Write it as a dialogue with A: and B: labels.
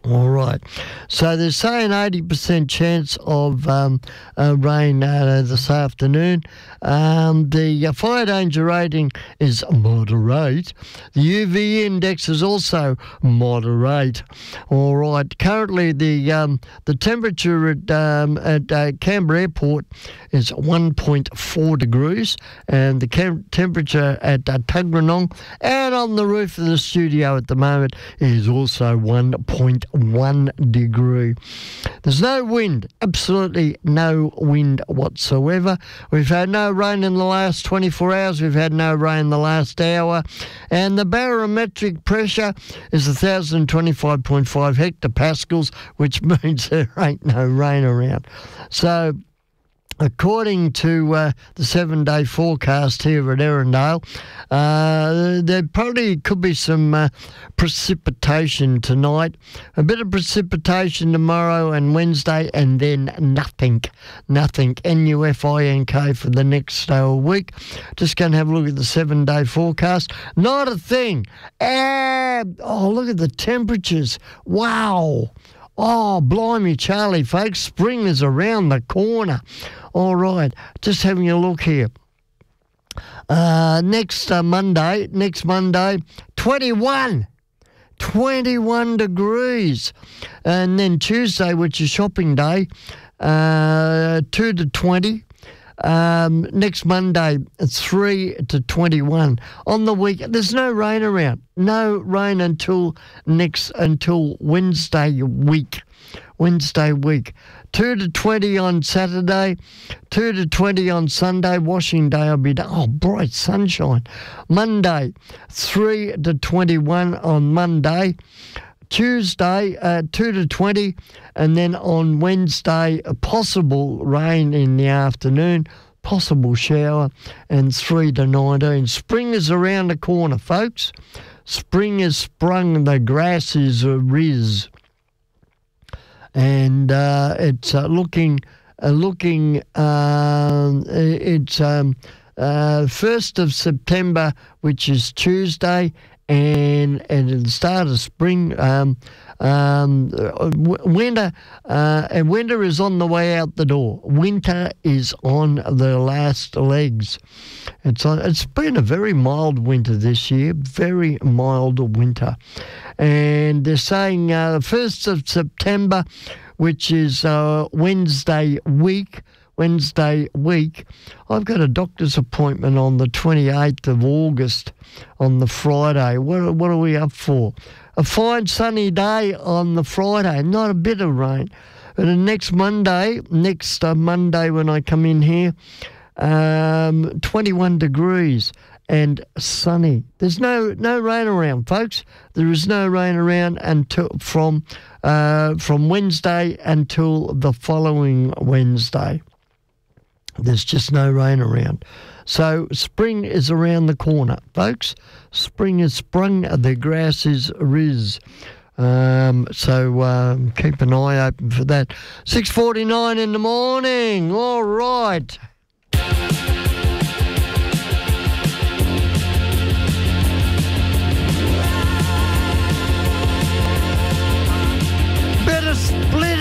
A: All right. So they're saying 80% chance of rain this afternoon. The fire danger rating is moderate. The UV index is also moderate. All right. Currently, the temperature at Canberra Airport is 1.4 degrees, and the temperature at Tuggeranong and on the roof of the studio at the moment is also 1.1 degree. There's no wind, absolutely no wind whatsoever. We've had no rain in the last 24 hours. We've had no rain the last hour. And the barometric pressure is 1,025.5 hectopascals, which means there ain't no rain around. So, according to the 7-day forecast here at Erindale, there probably could be some precipitation tonight, a bit of precipitation tomorrow and Wednesday, and then nothing, N-U-F-I-N-K for the next week. Just going to have a look at the 7-day forecast. Not a thing. Oh, look at the temperatures. Wow. Oh, blimey, Charlie, folks, spring is around the corner. All right, just having a look here. Next Monday, 21 degrees. And then Tuesday, which is shopping day, 2 to 20. Next Monday, 3 to 21. On the week, there's no rain around. No rain until Wednesday week. 2 to 20 on Saturday, 2 to 20 on Sunday. Washing day will be done. Oh, bright sunshine. Monday, 3 to 21 on Monday. Tuesday, 2 to 20, and then on Wednesday, a possible rain in the afternoon, possible shower, and 3 to 19. Spring is around the corner, folks. Spring has sprung, the grass is riz. And it's looking, it's 1st of September, which is Tuesday, and at the start of spring, winter is on the way out the door. Winter is on the last legs. It's been a very mild winter this year, very mild winter. And they're saying 1st of September, which is Wednesday week. I've got a doctor's appointment on the 28th of August on the Friday. What are we up for? A fine sunny day on the Friday, not a bit of rain. And the next Monday when I come in here, 21 degrees and sunny. There's no rain around, folks. There is no rain around until from Wednesday until the following Wednesday. There's just no rain around. So spring is around the corner, folks. Spring has sprung, the grass is riz. So keep an eye open for that. 6:49 in the morning. All right. Better split